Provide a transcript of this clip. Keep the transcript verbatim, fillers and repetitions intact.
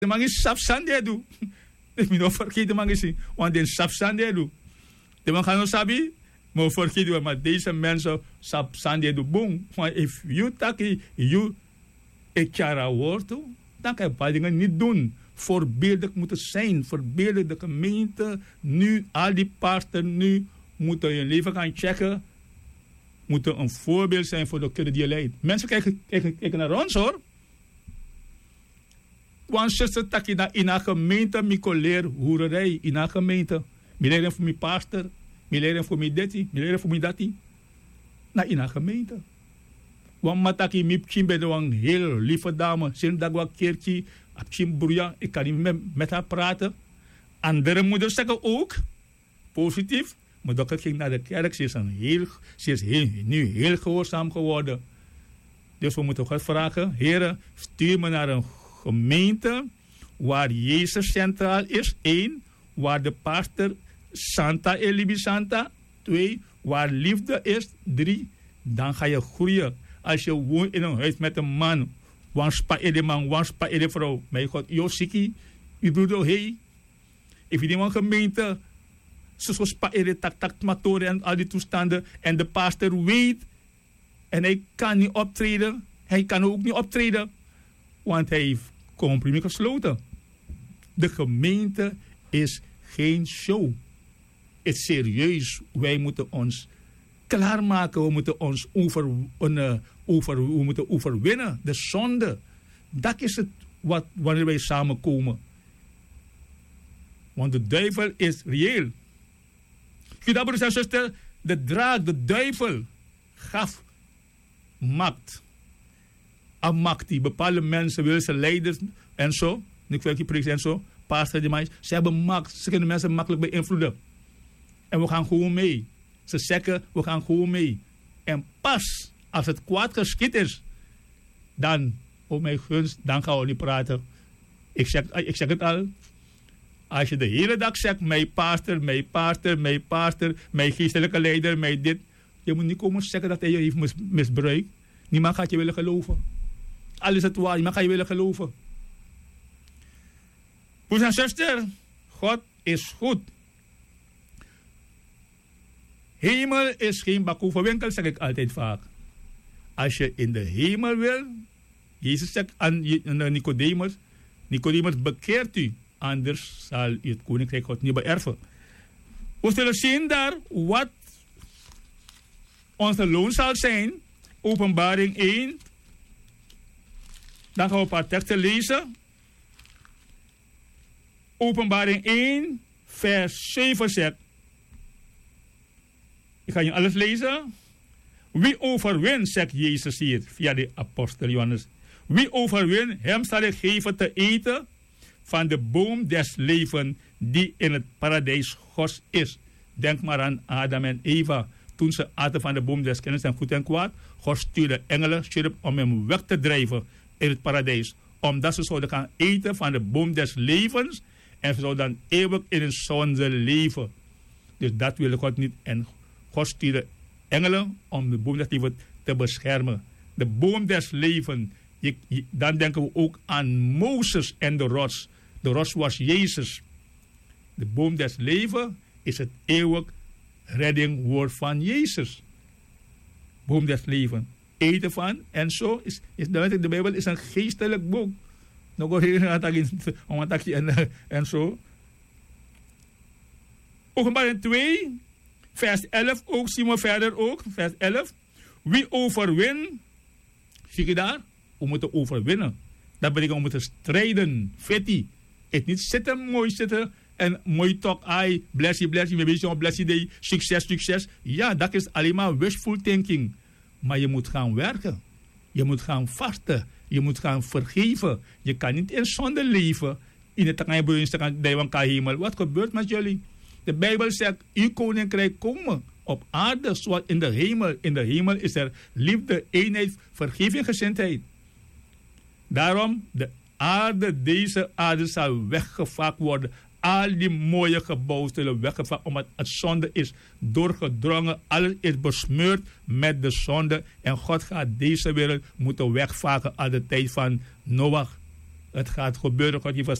De man is sapsande doe. Ik moet nog vergeten man is, want de sapsande doe. De man gaan nog sabi, maar vergeten maar deze mensen sapsande doe boom. Want if you taki you ekara woord, dan kan je bepaalde dingen niet doen. Voorbeeldig moeten zijn, voorbeeldig de gemeente nu, al die parten nu moeten hun leven gaan checken, moeten een voorbeeld zijn voor de kudde die je leidt. Mensen kijken, kijken, kijken naar ons hoor. Want zuster taki na in een gemeente mikoleer hoererij in een gemeente. Mi leren voor mijn pastor, mi leren voor mijn deti, mi leren voor mijn dati. Na in een gemeente. Want mataki mi pchim bij de een heel lieve dame, zin dagwa keertje, apchim broeia, ik kan niet met, met haar praten. Andere moeders zeggen ook, positief, maar dochter ging naar de kerk, ze is, een heel, ze is heel, nu heel gehoorzaam geworden. Dus we moeten God vragen, heren, stuur me naar een gemeente waar Jezus centraal is, één, waar de pastor Santa Elibi Santa, twee, waar liefde is, drie, dan ga je groeien. Als je woont in een huis met een man, wan spa de man, wan spa de vrouw, mijn God, Josiki, je broeder, hey, if je die een gemeente, zo spa de tak tak matoren en al die toestanden, en de pastor weet, en hij kan niet optreden, hij kan ook niet optreden, want hij heeft compromis gesloten. De gemeente is geen show. Het is serieus. Wij moeten ons klaarmaken. We moeten ons over, uh, over, we moeten overwinnen. De zonde. Dat is het wat, wanneer wij samenkomen. Want de duivel is reëel. Goedendag broeders en zusters. De draak, de duivel, gaf macht. Aan macht die bepaalde mensen willen ze leiders en zo. Ik wil je preek en zo. Pastor die mij. Ze hebben macht. Ze kunnen mensen makkelijk beïnvloeden. En we gaan gewoon mee. Ze zeggen, we gaan gewoon mee. En pas als het kwaad geschied is, dan, op mijn gunst, dan gaan we niet praten. Ik zeg, ik zeg het al. Als je de hele dag zegt, mijn pastor, mijn pastor, mijn pastor, mijn geestelijke leider, mijn dit. Je moet niet komen zeggen dat hij je heeft mis, misbruikt. Niemand gaat je willen geloven. Al is het waar, niemand gaat je willen geloven. Broers en zuster, God is goed. Hemel is geen bakkoeverwinkel, zeg ik altijd vaak. Als je in de hemel wil, Jezus zegt aan Nicodemus, Nicodemus bekeert u, anders zal u het koninkrijk God niet beërven. We zullen zien daar wat onze loon zal zijn. Openbaring één. Dan gaan we een paar teksten lezen. Openbaring één, vers zeven zegt. Ik ga je alles lezen. Wie overwint, zegt Jezus hier via de apostel Johannes. Wie overwint, hem zal ik geven te eten van de boom des leven die in het paradijs Gods is. Denk maar aan Adam en Eva. Toen ze aten van de boom des kennis en goed en kwaad. God stuurde engelen om hem weg te drijven in het paradijs. Omdat ze zouden gaan eten van de boom des levens. En ze zouden dan eeuwig in een zonde leven. Dus dat wilde God niet. En God stuurde engelen om de boom des levens te beschermen. De boom des levens. Je, je, dan denken we ook aan Mozes en de rots. De rots was Jezus. De boom des levens is het eeuwig reddingwoord van Jezus. Boom des levens. Eten van en zo. Is, is, de, de Bijbel is een geestelijk boek. Nog een en zo. Openbaring twee, vers elf, ook zien we verder ook, vers elf. Wie overwint, zie je daar? We moeten overwinnen. Dat betekent we moeten strijden. Fetty. Het niet zitten, mooi zitten en mooi talk. Ai, bless you, bless you, we weten bless you day, succes, succes. Ja, dat is alleen maar wishful thinking. Maar je moet gaan werken. Je moet gaan vasten. Je moet gaan vergeven. Je kan niet in zonde leven. In het hemel. Wat gebeurt met jullie? De Bijbel zegt, uw koninkrijk komen op aarde zoals in de hemel. In de hemel is er liefde, eenheid, vergeving, gezindheid. Daarom, de aarde, deze aarde zal weggevaagd worden. Al die mooie gebouwen zullen weggevaagd, omdat het zonde is doorgedrongen. Alles is besmeurd met de zonde. En God gaat deze wereld moeten wegvagen aan de tijd van Noach. Het gaat gebeuren, God je